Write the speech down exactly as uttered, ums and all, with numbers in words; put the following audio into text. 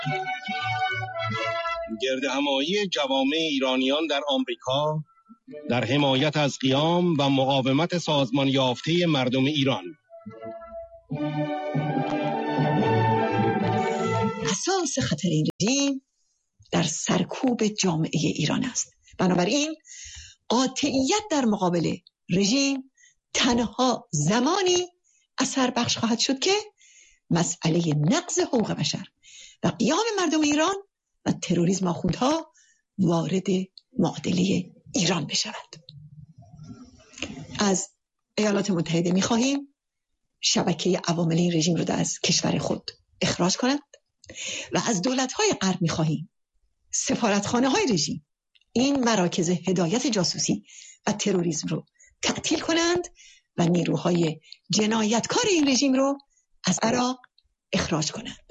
گردهمایی جوامع ایرانیان در آمریکا در حمایت از قیام و مقاومت سازمان یافته مردم ایران. اساس خطر این رژیم در سرکوب جامعه ایران است. بنابراین قاطعیت در مقابل رژیم تنها زمانی اثر بخش خواهد شد که مسئله نقض حقوق بشر و قیام مردم ایران و تروریسم آخوندها وارد معادله ایران بشود. از ایالات متحده می خواهیم شبکه عوامل این رژیم رو از کشور خود اخراج کنند و از دولت‌های غرب می خواهیم سفارتخانه های رژیم این مراکز هدایت جاسوسی و تروریسم رو تعطیل کنند و نیروهای جنایتکار این رژیم رو از عراق اخراج کنند.